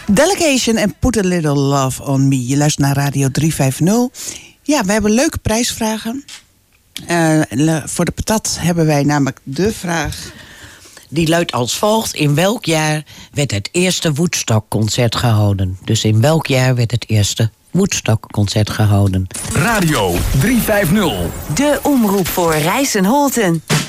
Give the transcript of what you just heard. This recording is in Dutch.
Delegation en Put a Little Love on Me. Je luistert naar Radio 350. Ja, we hebben leuke prijsvragen. Voor de patat hebben wij namelijk de vraag... Die luidt als volgt. In welk jaar werd het eerste Woodstock-concert gehouden? Dus in welk jaar werd het eerste Woodstock-concert gehouden? Radio 350. De omroep voor Rijssen-Holten.